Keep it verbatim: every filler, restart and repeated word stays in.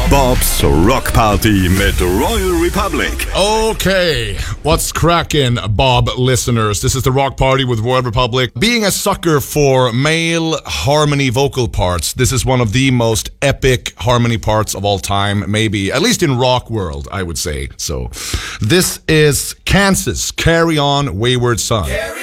Bobs Rock Party mit Royal Republic. Okay, what's cracking, Bob listeners? This is the Rock Party with Royal Republic. Being a sucker for male harmony vocal parts, this is one of the most epic harmony parts of all time, maybe, at least in rock world, I would say. So, this is Kansas, Carry On, Wayward Son. Carry